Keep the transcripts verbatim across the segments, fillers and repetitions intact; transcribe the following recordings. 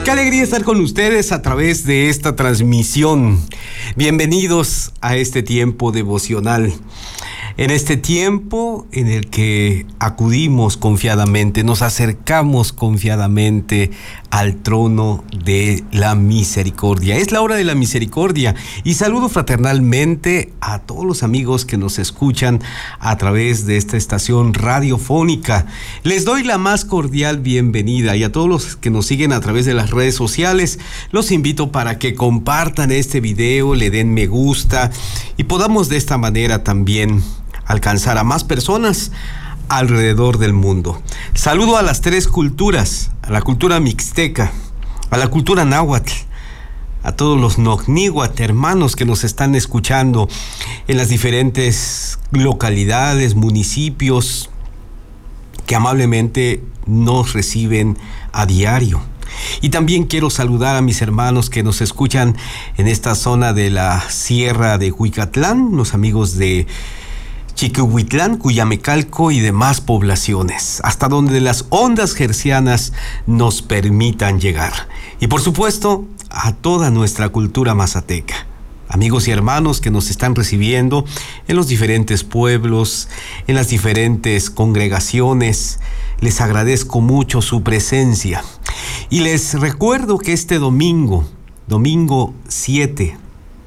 Qué alegría estar con ustedes a través de esta transmisión. Bienvenidos a este tiempo devocional. En este tiempo en el que acudimos confiadamente, nos acercamos confiadamente al trono de la misericordia. Es la hora de la misericordia y saludo fraternalmente a todos los amigos que nos escuchan a través de esta estación radiofónica. Les doy la más cordial bienvenida y a todos los que nos siguen a través de las redes sociales, los invito para que compartan este video, le den me gusta y podamos de esta manera también alcanzar a más personas alrededor del mundo. Saludo a las tres culturas, a la cultura mixteca, a la cultura náhuatl, a todos los nogníhuatl hermanos que nos están escuchando en las diferentes localidades, municipios que amablemente nos reciben a diario. Y también quiero saludar a mis hermanos que nos escuchan en esta zona de la Sierra de Huicatlán, los amigos de Chiquihuitlán, Cuyamecalco y demás poblaciones, hasta donde las ondas hercianas nos permitan llegar. Y por supuesto, a toda nuestra cultura mazateca. Amigos y hermanos que nos están recibiendo en los diferentes pueblos, en las diferentes congregaciones, les agradezco mucho su presencia. Y les recuerdo que este domingo, domingo siete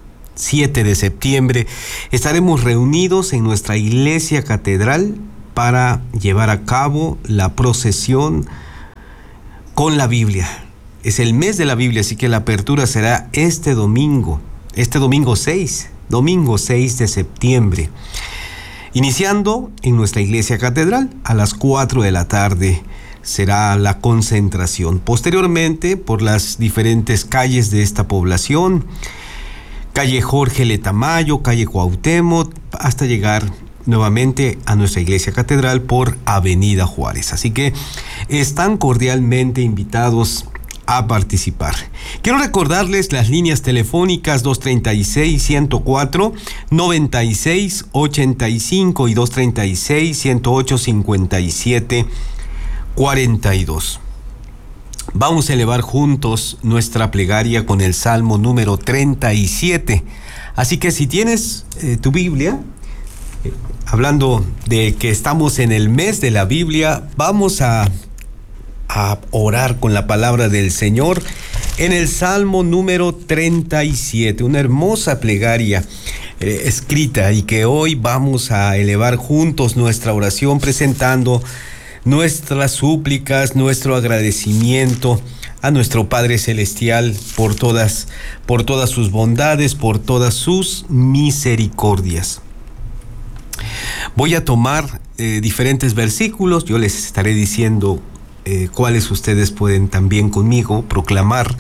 de septiembre, estaremos reunidos en nuestra iglesia catedral para llevar a cabo la procesión con la Biblia. Es el mes de la Biblia, así que la apertura será este domingo, este domingo seis, domingo seis de septiembre, iniciando en nuestra iglesia catedral a las cuatro de la tarde. Será la concentración. Posteriormente, por las diferentes calles de esta población, calle Jorge Letamayo, calle Cuauhtémoc, hasta llegar nuevamente a nuestra iglesia catedral por Avenida Juárez. Así que están cordialmente invitados a participar. Quiero recordarles las líneas telefónicas dos treinta y seis, ciento cuatro, noventa y seis, ochenta y cinco y dos treinta y seis, ciento ocho, cincuenta y siete, cuarenta y dos. Vamos a elevar juntos nuestra plegaria con el Salmo número treinta y siete. Así que si tienes eh, tu Biblia, eh, hablando de que estamos en el mes de la Biblia, vamos a, a orar con la palabra del Señor en el Salmo número treinta y siete, una hermosa plegaria eh, escrita y que hoy vamos a elevar juntos nuestra oración presentando nuestras súplicas, nuestro agradecimiento a nuestro Padre Celestial por todas, por todas sus bondades, por todas sus misericordias. Voy a tomar eh, diferentes versículos, yo les estaré diciendo eh, cuáles ustedes pueden también conmigo proclamar.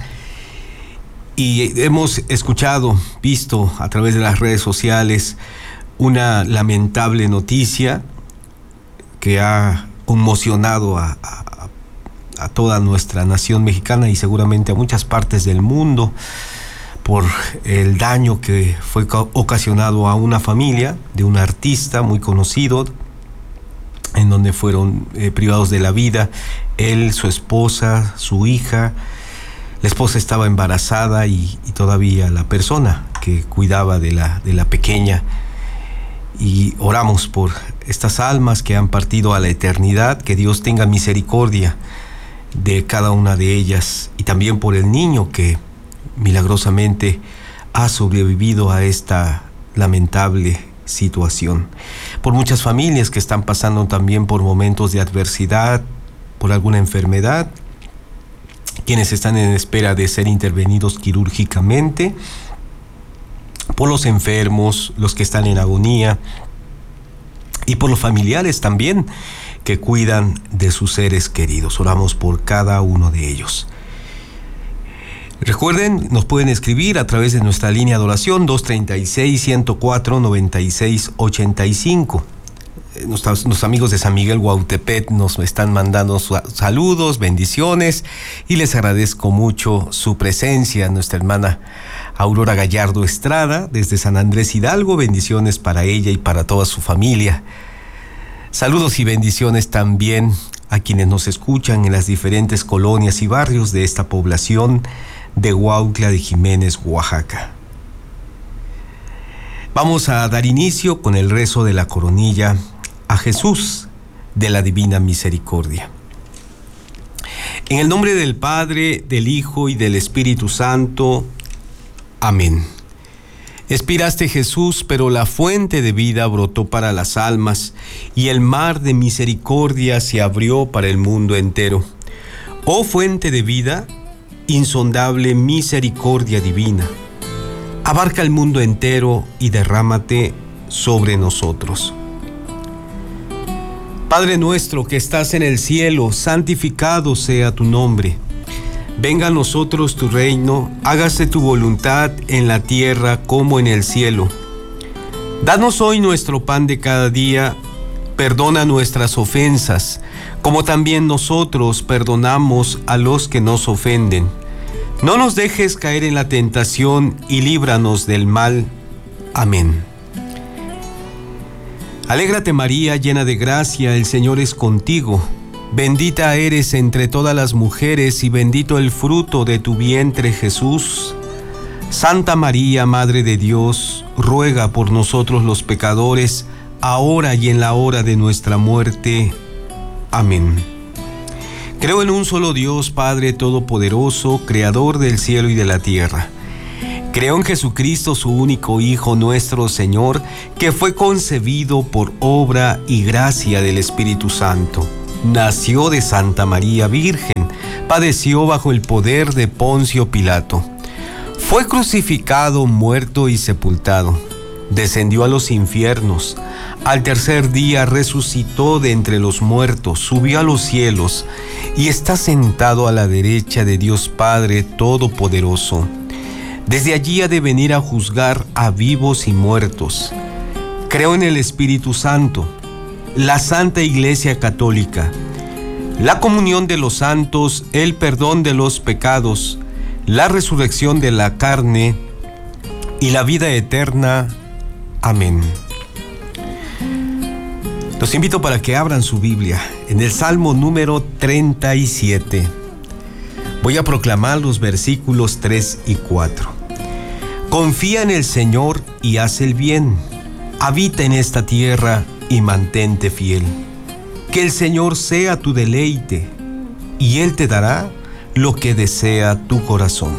Y hemos escuchado, visto a través de las redes sociales una lamentable noticia que ha conmocionado a, a, a toda nuestra nación mexicana y seguramente a muchas partes del mundo por el daño que fue ocasionado a una familia de un artista muy conocido, en donde fueron eh, privados de la vida él, su esposa, su hija. La esposa estaba embarazada y, y todavía la persona que cuidaba de la, de la pequeña. Y oramos por estas almas que han partido a la eternidad, que Dios tenga misericordia de cada una de ellas y también por el niño que milagrosamente ha sobrevivido a esta lamentable situación. Por muchas familias que están pasando también por momentos de adversidad, por alguna enfermedad, quienes están en espera de ser intervenidos quirúrgicamente, por los enfermos, los que están en agonía y por los familiares también que cuidan de sus seres queridos. Oramos por cada uno de ellos. Recuerden, nos pueden escribir a través de nuestra línea de oración dos treinta y seis, ciento cuatro, noventa y seis, ochenta y cinco. Nuestros, nuestros amigos de San Miguel Huautepec nos están mandando saludos, bendiciones y les agradezco mucho su presencia. Nuestra hermana Aurora Gallardo Estrada desde San Andrés Hidalgo, bendiciones para ella y para toda su familia. Saludos y bendiciones también a quienes nos escuchan en las diferentes colonias y barrios de esta población de Huautla de Jiménez, Oaxaca. Vamos a dar inicio con el rezo de la coronilla a Jesús de la Divina Misericordia. En el nombre del Padre, del Hijo y del Espíritu Santo. Amén. Expiraste, Jesús, pero la fuente de vida brotó para las almas, y el mar de misericordia se abrió para el mundo entero. Oh fuente de vida, insondable misericordia divina, abarca el mundo entero y derrámate sobre nosotros. Padre nuestro que estás en el cielo, santificado sea tu nombre. Venga a nosotros tu reino, hágase tu voluntad en la tierra como en el cielo. Danos hoy nuestro pan de cada día, perdona nuestras ofensas, como también nosotros perdonamos a los que nos ofenden. No nos dejes caer en la tentación y líbranos del mal. Amén. Alégrate María, llena de gracia, el Señor es contigo. Bendita eres entre todas las mujeres y bendito el fruto de tu vientre, Jesús. Santa María, Madre de Dios, ruega por nosotros los pecadores, ahora y en la hora de nuestra muerte. Amén. Creo en un solo Dios, Padre Todopoderoso, Creador del cielo y de la tierra. Creo en Jesucristo, su único Hijo, nuestro Señor, que fue concebido por obra y gracia del Espíritu Santo. Nació de Santa María Virgen, padeció bajo el poder de Poncio Pilato. Fue crucificado, muerto y sepultado. Descendió a los infiernos. Al tercer día resucitó de entre los muertos, subió a los cielos y está sentado a la derecha de Dios Padre Todopoderoso. Desde allí ha de venir a juzgar a vivos y muertos. Creo en el Espíritu Santo, la Santa Iglesia Católica, la comunión de los santos, el perdón de los pecados, la resurrección de la carne y la vida eterna. Amén. Los invito para que abran su Biblia en el Salmo número treinta y siete. Voy a proclamar los versículos tres y cuatro. Confía en el Señor y haz el bien. Habita en esta tierra y mantente fiel. Que el Señor sea tu deleite, y Él te dará lo que desea tu corazón.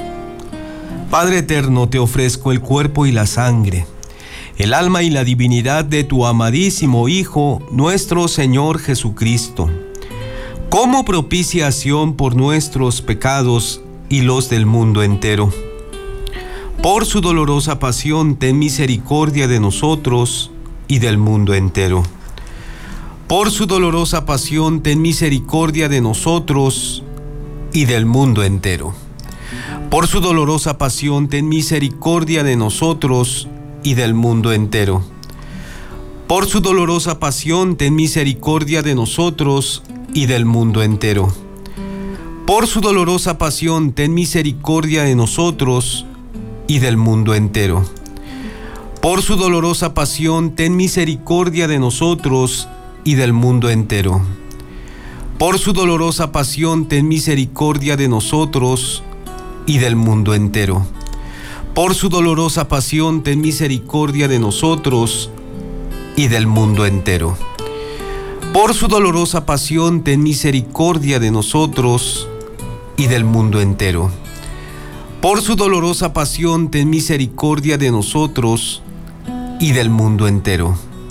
Padre eterno, te ofrezco el cuerpo y la sangre, el alma y la divinidad de tu amadísimo Hijo, nuestro Señor Jesucristo, como propiciación por nuestros pecados y los del mundo entero. Por su dolorosa pasión, ten misericordia de nosotros y del mundo entero. Por su dolorosa pasión, ten misericordia de nosotros y del mundo entero. Por su dolorosa pasión, ten misericordia de nosotros y del mundo entero. Por su dolorosa pasión, ten misericordia de nosotros y del mundo entero. Por su dolorosa pasión, ten misericordia de nosotros y del mundo entero. Por su dolorosa pasión, ten misericordia de nosotros y del mundo entero. Por su dolorosa pasión, ten misericordia de nosotros y del mundo entero. Por su dolorosa pasión, ten misericordia de nosotros y del mundo entero. Por su dolorosa pasión, ten misericordia de nosotros y del mundo entero. Por su dolorosa pasión, ten misericordia de nosotros y del mundo entero.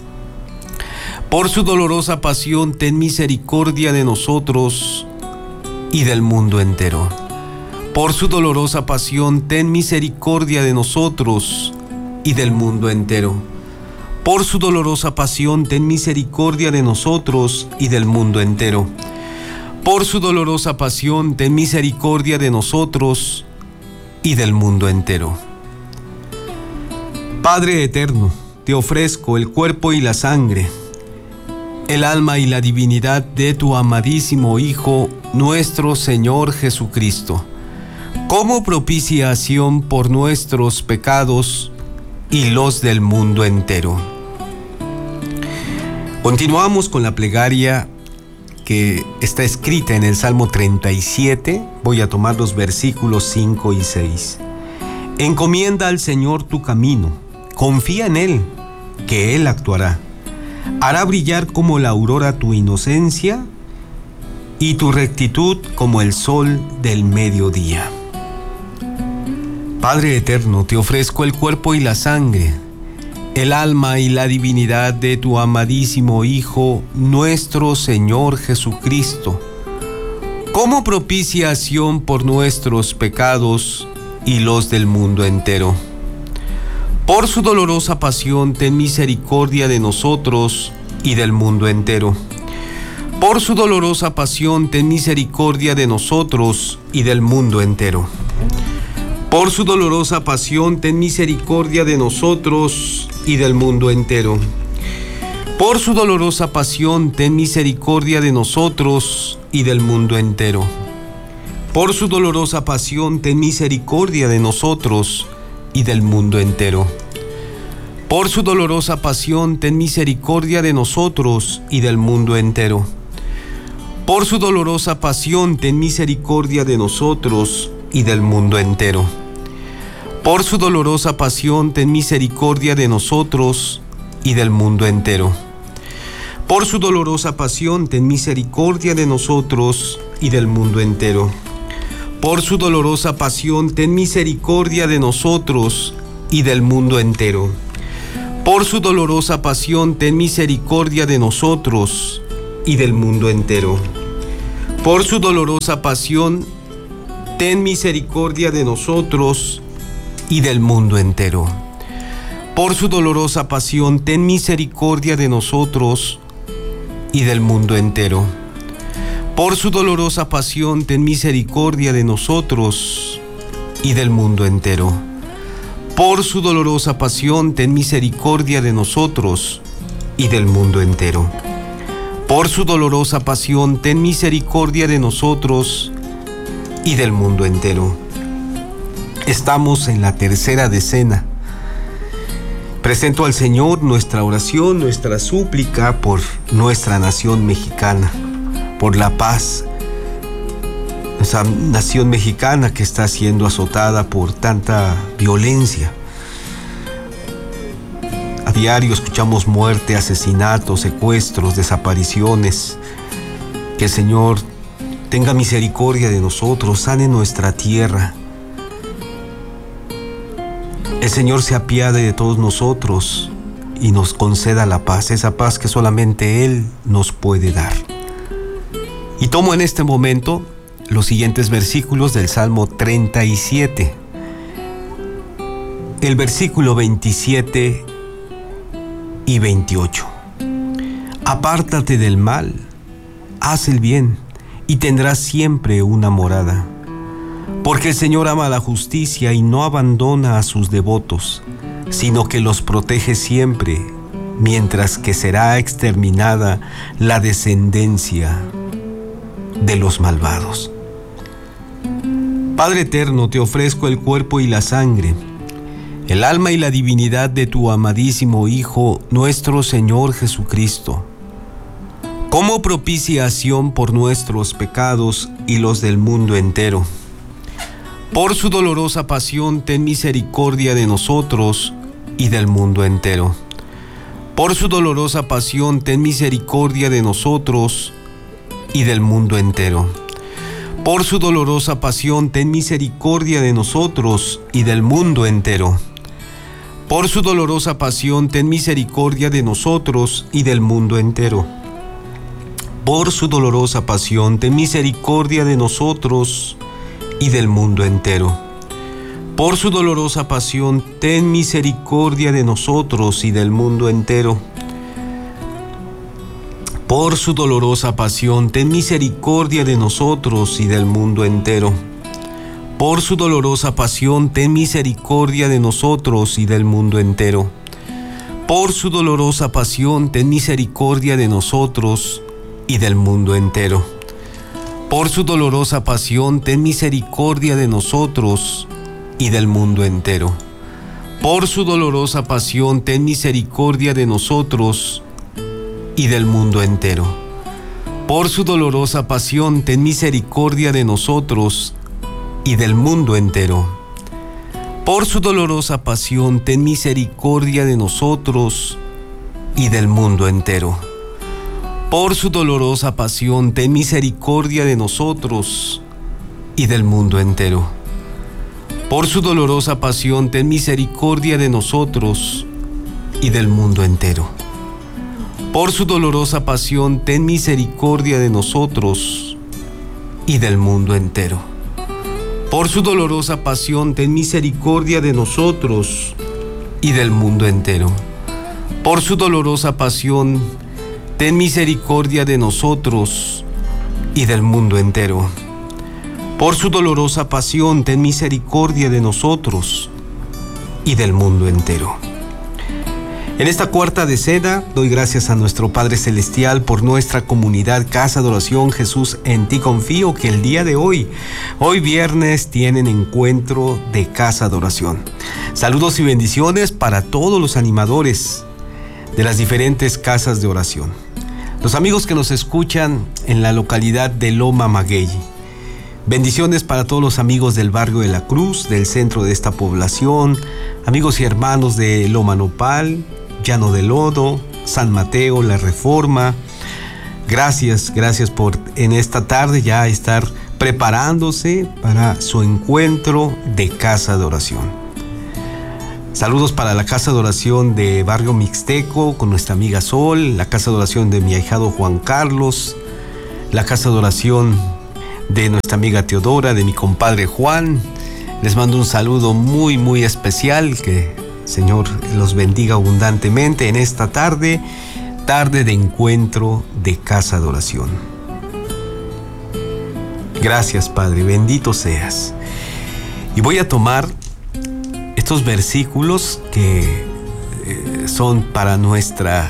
Por su dolorosa pasión, ten misericordia de nosotros y del mundo entero. Por su dolorosa pasión, ten misericordia de nosotros y del mundo entero. Por su dolorosa pasión, ten misericordia de nosotros y del mundo entero. Por su dolorosa pasión, ten misericordia de nosotros y del mundo entero. Padre eterno, te ofrezco el cuerpo y la sangre, el alma y la divinidad de tu amadísimo Hijo, nuestro Señor Jesucristo, como propiciación por nuestros pecados y los del mundo entero. Continuamos con la plegaria que está escrita en el Salmo treinta y siete. Voy a tomar los versículos cinco y seis. Encomienda al Señor tu camino, confía en Él, que Él actuará. Hará brillar como la aurora tu inocencia y tu rectitud como el sol del mediodía. Padre eterno, te ofrezco el cuerpo y la sangre, el alma y la divinidad de tu amadísimo Hijo, nuestro Señor Jesucristo, como propiciación por nuestros pecados y los del mundo entero. Por su dolorosa pasión, ten misericordia de nosotros y del mundo entero. Por su dolorosa pasión, ten misericordia de nosotros y del mundo entero. Por su dolorosa pasión, ten misericordia de nosotros y del mundo entero. Por su dolorosa pasión, ten misericordia de nosotros y del mundo entero. Por su dolorosa pasión, ten misericordia de nosotros y del mundo entero. Por su dolorosa pasión, ten misericordia de nosotros y del mundo entero. Por su dolorosa pasión, ten misericordia de nosotros y del mundo entero. Por su dolorosa pasión, ten misericordia de nosotros y del mundo entero. Por su dolorosa pasión, ten misericordia de nosotros y del mundo entero. Por su dolorosa pasión, ten misericordia de nosotros y del mundo entero. Por su dolorosa pasión, ten misericordia de nosotros y del mundo entero. Por su dolorosa pasión, ten misericordia de nosotros y del mundo entero. Por su dolorosa pasión, ten misericordia de nosotros y del mundo entero. Por su dolorosa pasión, ten misericordia de nosotros y del mundo entero. Por su dolorosa pasión, ten misericordia de nosotros y del mundo entero. Por su dolorosa pasión, ten misericordia de nosotros y del mundo entero. Estamos en la tercera decena. Presento al Señor nuestra oración, nuestra súplica por nuestra nación mexicana, por la paz. Esa nación mexicana que está siendo azotada por tanta violencia. A diario escuchamos muerte, asesinatos, secuestros, desapariciones. Que el Señor tenga misericordia de nosotros, sane nuestra tierra. El Señor se apiade de todos nosotros y nos conceda la paz, esa paz que solamente Él nos puede dar. Y tomo en este momento los siguientes versículos del Salmo treinta y siete. El versículo veintisiete y veintiocho. Apártate del mal, haz el bien, y tendrás siempre una morada. Porque el Señor ama la justicia y no abandona a sus devotos, sino que los protege siempre, mientras que será exterminada la descendencia de los malvados. Padre eterno, te ofrezco el cuerpo y la sangre, el alma y la divinidad de tu amadísimo Hijo, nuestro Señor Jesucristo, como propiciación por nuestros pecados y los del mundo entero. Por su dolorosa pasión, ten misericordia de nosotros y del mundo entero. Por su dolorosa pasión, ten misericordia de nosotros y del mundo entero. Por su dolorosa pasión, ten misericordia de nosotros y del mundo entero. Por su dolorosa pasión, ten misericordia de nosotros y del mundo entero. Por su dolorosa pasión, ten misericordia de nosotros y del mundo entero. Por su dolorosa pasión, ten misericordia de nosotros y del mundo entero. Por su dolorosa pasión, ten misericordia de nosotros y del mundo entero. Por su dolorosa pasión, ten misericordia de nosotros y del mundo entero. Por su dolorosa pasión, ten misericordia de nosotros y del mundo entero. Por su dolorosa pasión, ten misericordia de nosotros y del mundo entero. Por su dolorosa pasión, ten misericordia de nosotros y del mundo entero. Por su dolorosa pasión, ten misericordia de nosotros y del mundo entero. Por su dolorosa pasión, ten misericordia de nosotros y del mundo entero. Por su dolorosa pasión, ten misericordia de nosotros y del mundo entero. Por su dolorosa pasión, ten misericordia de nosotros y del mundo entero. Por su dolorosa pasión, ten misericordia de nosotros y del mundo entero. Por su dolorosa pasión, ten misericordia de nosotros y del mundo entero. Por su dolorosa pasión, ten misericordia de nosotros y del mundo entero. Por su dolorosa pasión, ten misericordia de nosotros y del mundo entero. En esta cuarta decena, doy gracias a nuestro Padre Celestial por nuestra comunidad Casa de Oración Jesús en Ti Confío, que el día de hoy, hoy viernes, tienen encuentro de Casa de Oración. Saludos y bendiciones para todos los animadores de las diferentes casas de oración. Los amigos que nos escuchan en la localidad de Loma Maguey. Bendiciones para todos los amigos del barrio de la Cruz, del centro de esta población, amigos y hermanos de Loma Nopal, Llano de Lodo, San Mateo, La Reforma. Gracias, gracias por en esta tarde ya estar preparándose para su encuentro de Casa de Oración. Saludos para la Casa de Oración de Barrio Mixteco con nuestra amiga Sol, la Casa de Oración de mi ahijado Juan Carlos, la Casa de Oración de nuestra amiga Teodora, de mi compadre Juan. Les mando un saludo muy, muy especial. Que el Señor los bendiga abundantemente en esta tarde, tarde de encuentro de Casa de Oración. Gracias, Padre, bendito seas. Y voy a tomar estos versículos que eh, son para nuestra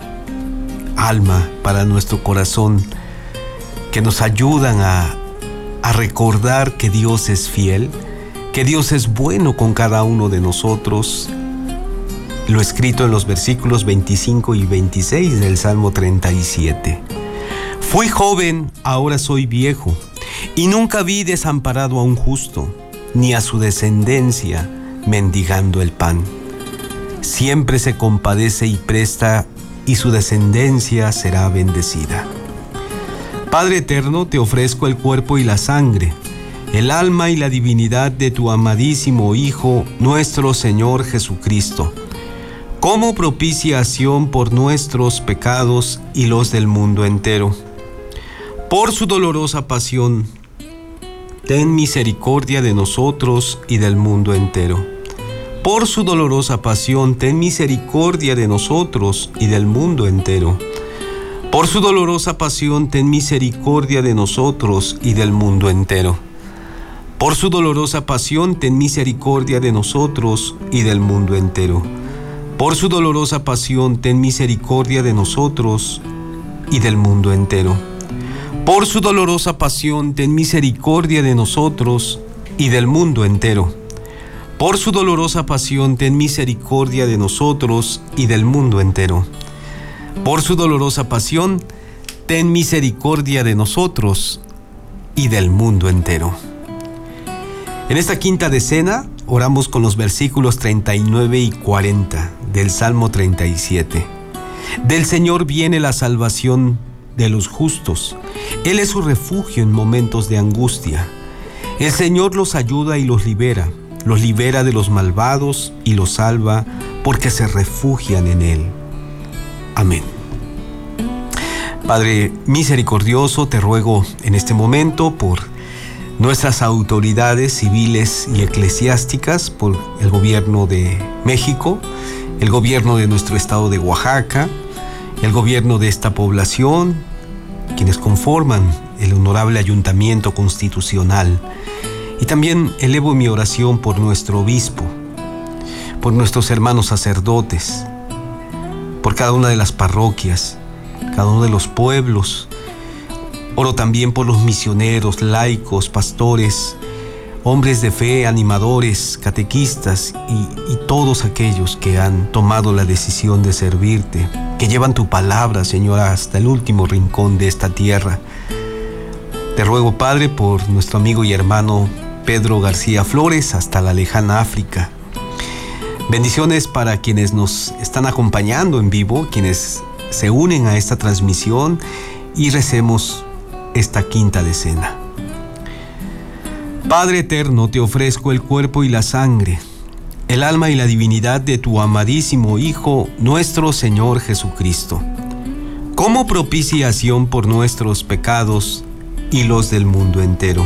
alma, para nuestro corazón, que nos ayudan a, a recordar que Dios es fiel, que Dios es bueno con cada uno de nosotros. Lo escrito en los versículos veinticinco y veintiséis del Salmo treinta y siete. Fui joven, ahora soy viejo, y nunca vi desamparado a un justo, ni a su descendencia mendigando el pan. Siempre se compadece y presta, y su descendencia será bendecida. Padre eterno, te ofrezco el cuerpo y la sangre, el alma y la divinidad de tu amadísimo Hijo, nuestro Señor Jesucristo, como propiciación por nuestros pecados y los del mundo entero. Por su dolorosa pasión, ten misericordia de nosotros y del mundo entero. Por su dolorosa pasión, ten misericordia de nosotros y del mundo entero. Por su dolorosa pasión, ten misericordia de nosotros y del mundo entero. Por su dolorosa pasión, ten misericordia de nosotros y del mundo entero. Por su dolorosa pasión, ten misericordia de nosotros y del mundo entero. Por su dolorosa pasión, ten misericordia de nosotros y del mundo entero. Por su dolorosa pasión, ten misericordia de nosotros y del mundo entero. Por su dolorosa pasión, ten misericordia de nosotros y del mundo entero. En esta quinta decena, oramos con los versículos treinta y nueve y cuarenta del Salmo treinta y siete. Del Señor viene la salvación de los justos. Él es su refugio en momentos de angustia. El Señor los ayuda y los libera. Los libera de los malvados y los salva porque se refugian en Él. Amén. Padre misericordioso, te ruego en este momento por nuestras autoridades civiles y eclesiásticas, por el gobierno de México, el gobierno de nuestro estado de Oaxaca, el gobierno de esta población, quienes conforman el honorable ayuntamiento constitucional. Y también elevo mi oración por nuestro obispo, por nuestros hermanos sacerdotes, por cada una de las parroquias, cada uno de los pueblos. Oro también por los misioneros, laicos, pastores, hombres de fe, animadores, catequistas y, y todos aquellos que han tomado la decisión de servirte, que llevan tu palabra, Señor, hasta el último rincón de esta tierra. Te ruego, Padre, por nuestro amigo y hermano Pedro García Flores, hasta la lejana África. Bendiciones para quienes nos están acompañando en vivo, quienes se unen a esta transmisión, y recemos esta quinta decena. Padre eterno, te ofrezco el cuerpo y la sangre, el alma y la divinidad de tu amadísimo Hijo, nuestro Señor Jesucristo, como propiciación por nuestros pecados y los del mundo entero.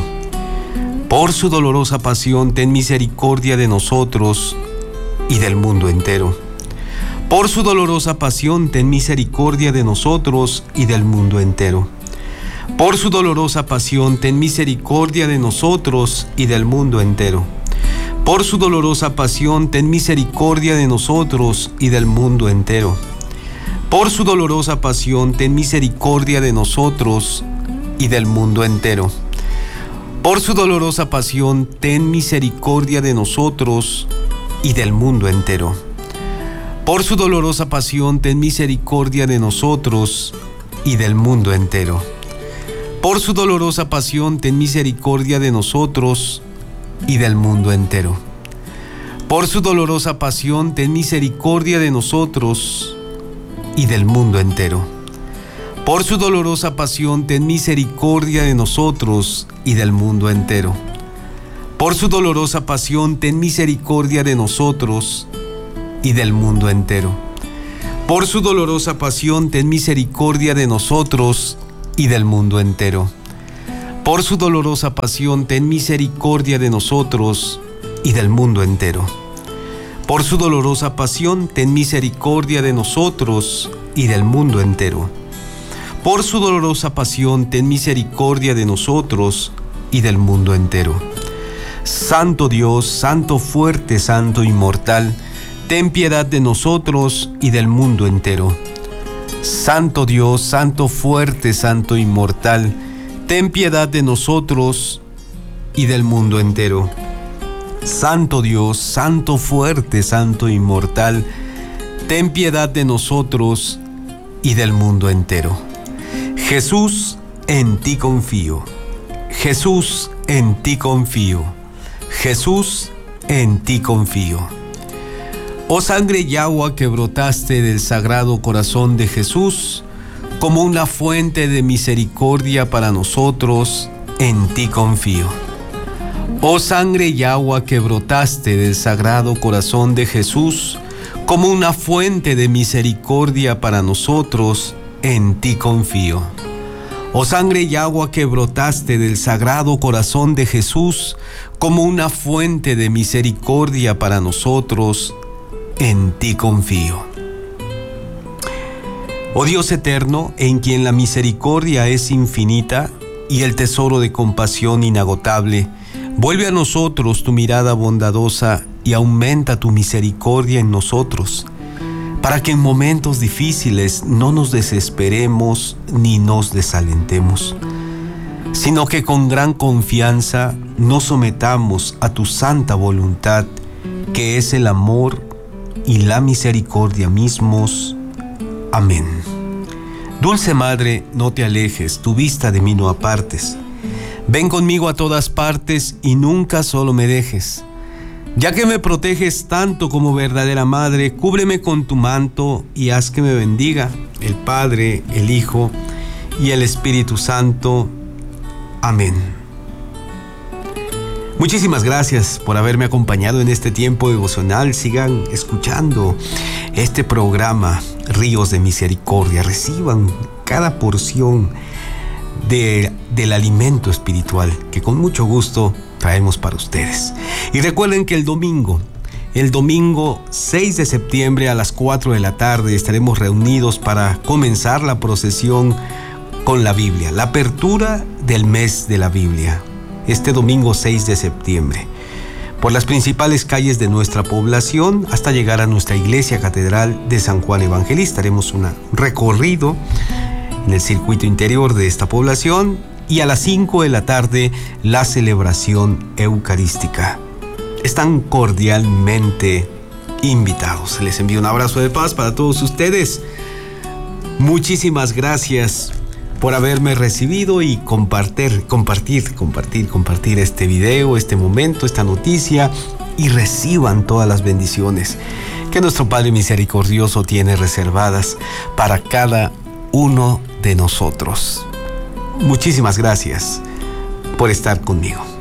Por su dolorosa pasión, ten misericordia de nosotros y del mundo entero. Por su dolorosa pasión, ten misericordia de nosotros y del mundo entero. Por su dolorosa pasión, ten misericordia de nosotros y del mundo entero. Por su dolorosa pasión, ten misericordia de nosotros y del mundo entero. Por su dolorosa pasión, ten misericordia de nosotros y del mundo entero. Por su dolorosa pasión, ten misericordia de nosotros y del mundo entero. Por su dolorosa pasión, ten misericordia de nosotros y del mundo entero. Por su dolorosa pasión, ten misericordia de nosotros y del mundo entero. Por su dolorosa pasión, ten misericordia de nosotros y del mundo entero. Por su dolorosa pasión, ten misericordia de nosotros y del mundo entero. Por su dolorosa pasión, ten misericordia de nosotros y del mundo entero. Por su dolorosa pasión, ten misericordia de nosotros y del mundo entero. Por su dolorosa pasión, ten misericordia de nosotros y del mundo entero. Por su dolorosa pasión, ten misericordia de nosotros y del mundo entero. Por su dolorosa pasión, ten misericordia de nosotros y del mundo entero. Santo Dios, Santo fuerte, Santo inmortal, ten piedad de nosotros y del mundo entero. Santo Dios, Santo fuerte, Santo inmortal, ten piedad de nosotros y del mundo entero. Santo Dios, Santo fuerte, Santo inmortal, ten piedad de nosotros y del mundo entero. Jesús, en ti confío. Jesús, en ti confío. Jesús, en ti confío. Oh sangre y agua que brotaste del sagrado corazón de Jesús, como una fuente de misericordia para nosotros, en ti confío. Oh sangre y agua que brotaste del sagrado corazón de Jesús, como una fuente de misericordia para nosotros, en ti confío. Oh sangre y agua que brotaste del sagrado corazón de Jesús, como una fuente de misericordia para nosotros, en ti confío. Oh Dios eterno, en quien la misericordia es infinita y el tesoro de compasión inagotable, vuelve a nosotros tu mirada bondadosa y aumenta tu misericordia en nosotros, para que en momentos difíciles no nos desesperemos ni nos desalentemos, sino que con gran confianza nos sometamos a tu santa voluntad, que es el amor y la misericordia mismos. Amén. Dulce Madre, no te alejes, tu vista de mí no apartes. Ven conmigo a todas partes y nunca solo me dejes. Ya que me proteges tanto como verdadera Madre, cúbreme con tu manto y haz que me bendiga el Padre, el Hijo y el Espíritu Santo. Amén. Muchísimas gracias por haberme acompañado en este tiempo devocional. Sigan escuchando este programa Ríos de Misericordia. Reciban cada porción de, del alimento espiritual que con mucho gusto traemos para ustedes. Y recuerden que el domingo, el domingo seis de septiembre a las cuatro de la tarde estaremos reunidos para comenzar la procesión con la Biblia, la apertura del mes de la Biblia. Este domingo seis de septiembre, por las principales calles de nuestra población hasta llegar a nuestra iglesia catedral de San Juan Evangelista. Haremos un recorrido en el circuito interior de esta población y a las cinco de la tarde la celebración eucarística. Están cordialmente invitados. Les envío un abrazo de paz para todos ustedes. Muchísimas gracias por haberme recibido y compartir, compartir, compartir, compartir este video, este momento, esta noticia, y reciban todas las bendiciones que nuestro Padre Misericordioso tiene reservadas para cada uno de nosotros. Muchísimas gracias por estar conmigo.